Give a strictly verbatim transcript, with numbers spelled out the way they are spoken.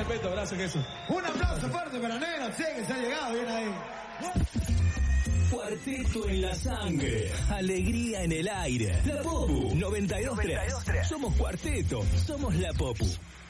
respeto, gracias, Jesús. Un aplauso fuerte para Negro, sí, que se ha llegado bien ahí. Cuarteto en la sangre, alegría en el aire. La Popu noventa y dos tres. Somos Cuarteto, somos la Popu.